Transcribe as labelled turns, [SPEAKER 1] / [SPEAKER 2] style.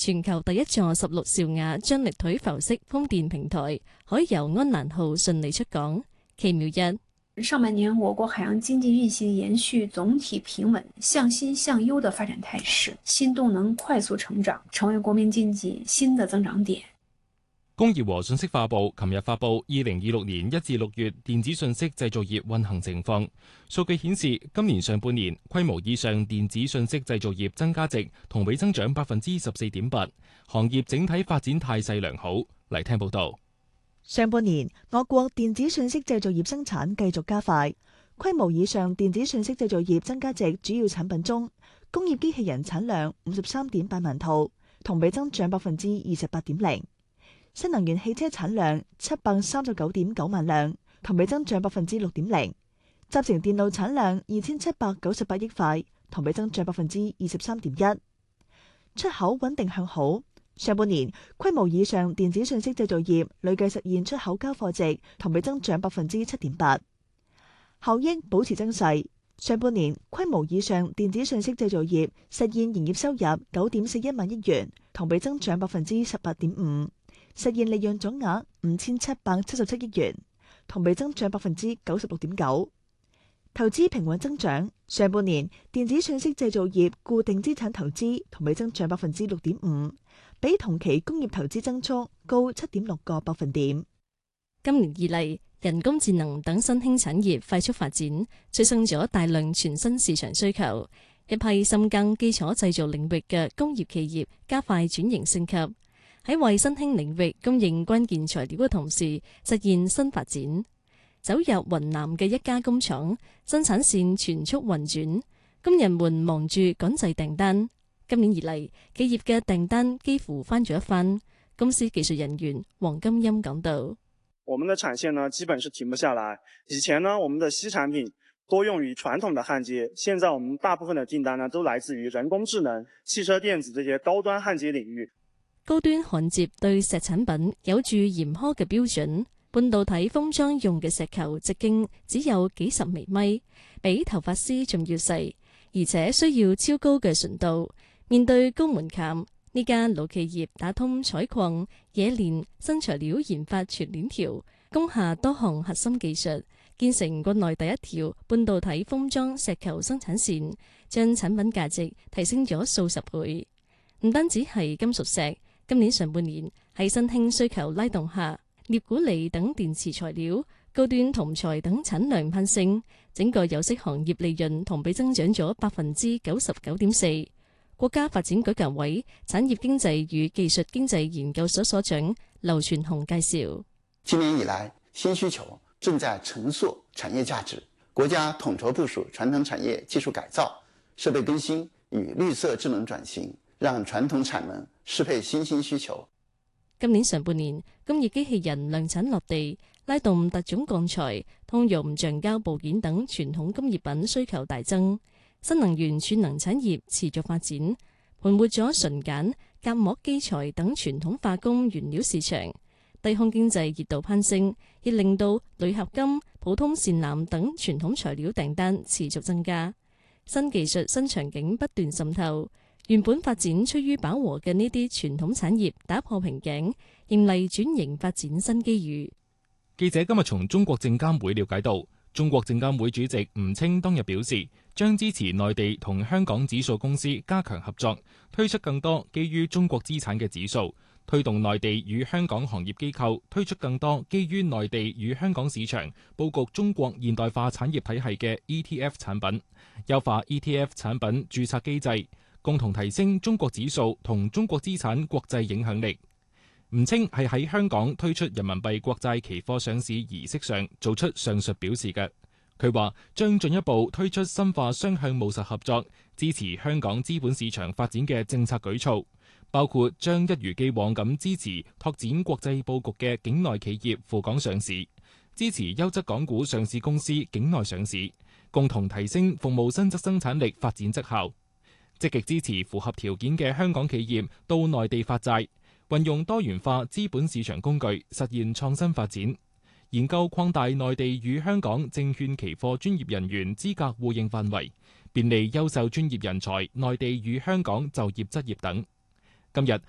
[SPEAKER 1] 全球第一座16兆瓦張力腿浮式風電平台海油安蘭號順利出港。奇妙一，
[SPEAKER 2] 上半年我國海洋經濟運行延續總體平穩、向新向優的發展態勢，新動能快速成長，成為國民經濟新的增長點。
[SPEAKER 3] 工業和信息化部琴日發布2026年1至6月電子信息製造業運行情況。數據顯示，今年上半年規模以上電子信息製造業增加值同比增長14.8%，行業整體發展態勢良好。嚟聽報道。
[SPEAKER 4] 上半年我國電子信息製造業生產繼續加快，規模以上電子信息製造業增加值主要產品中，工業機器人產量53.8萬套，同比增長28.0%。新能源汽車產量739.9萬輛，同比增長6.0%。集成電路產量2798億塊，同比增長23.1%。出口穩定向好，上半年規模以上電子信息製造業累計實現出口交貨值同比增長7.8%。效益保持增勢，上半年規模以上電子信息製造業實現營業收入9.41萬億元，同比增長18.5%。實現利潤總額5777億元，同比增長96.9%。投資平穩增長，上半年電子信息製造業固定資產投資同比增長6.5%，比同期工業投資增速高7.6個百分點。
[SPEAKER 1] 今年以嚟，人工智能等新興產業快速發展，催生咗大量全新市場需求。一批深耕基礎製造領域嘅工業企業加快轉型升級。喺為新興領域供應關鍵材料嘅同時，實現新發展。走入雲南嘅一家工廠，生產線全速運轉，工人們忙住趕製訂單。今年以嚟，企業嘅訂單幾乎翻咗一番。公司技術人員黃金音講到：
[SPEAKER 5] 我們的產線呢，基本是停不下來。以前呢，我們的矽產品多用於傳統的焊接，現在我們大部分的訂單呢，都來自於人工智能、汽車電子這些高端焊接領域。
[SPEAKER 1] 高端焊接對石產品有住嚴苛嘅標準，半導體封裝用嘅石球直徑只有幾十微米，比頭髮絲仲要細，而且需要超高嘅純度。面對高門檻，呢間老企業打通採礦、冶煉、新材料研發全鏈條，攻下多項核心技術，建成國內第一條半導體封裝石球生產線，將產品價值提升咗數十倍。唔單止係金屬石。今年上半年喺新興需求拉動下，鎳鈷鋰等電池材料、高端銅材等產量攀升，整個有色行業利潤同比增長咗99.4%。國家發展改革委產業經濟與技術經濟研究所所長劉全雄介紹：
[SPEAKER 6] 今年以來，新需求正在重塑產業價值，國家統籌部署傳統產業技術改造、設備更新與綠色智能轉型，讓傳統產能適配新興需求。
[SPEAKER 1] 今年上半年，工業機器人量產落地，拉動特種鋼材、通用橡膠部件等傳統工業品需求大增。新能源儲能產業持續發展，盤活咗純鹼、夾膜基材等傳統化工原料市場。低空經濟熱度攀升，亦令到鋁合金、普通線纜等傳統材料訂單持續增加。新技術、新場景不斷滲透。原本發展趨於飽和嘅呢啲傳統產業打破瓶頸，迎嚟轉型發展新機遇。
[SPEAKER 3] 記者今日從中國證監會了解到，中國證監會主席吳清當日表示，將支持內地同香港指數公司加強合作，推出更多基於中國資產嘅指數，推動內地與香港行業機構推出更多基於內地與香港市場佈局中國現代化產業體系嘅 ETF 產品，優化 ETF 產品註冊機制，共同提升中國指數同中國資產國際影響力。吳清係喺香港推出人民幣國債期貨上市儀式上做出上述表示嘅。佢話將進一步推出深化雙向務實合作，支持香港資本市場發展嘅政策舉措，包括將一如既往咁支持拓展國際佈局嘅境內企業赴港上市，支持優質港股上市公司境內上市，共同提升服務新質生產力發展績效。積極支持符合條件嘅香港企業到內地發債，運用多元化資本市場工具實現創新發展。研究擴大內地與香港證券期貨專業人員資格互認範圍，便利優秀專業人才內地與香港就業執業等。今日